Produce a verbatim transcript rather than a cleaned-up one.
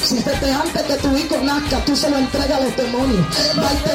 Si desde antes que tu hijo nazca, tú se lo entregas a los demonios. Va y te